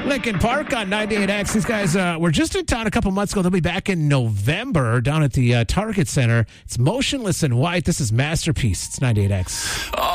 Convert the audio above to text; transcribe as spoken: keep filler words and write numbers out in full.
Lincoln Park on ninety-eight X. These guys uh, were just in town a couple months ago. They'll be back in November down at the uh, Target Center. It's Motionless in White. This is Masterpiece. It's ninety-eight X. Oh.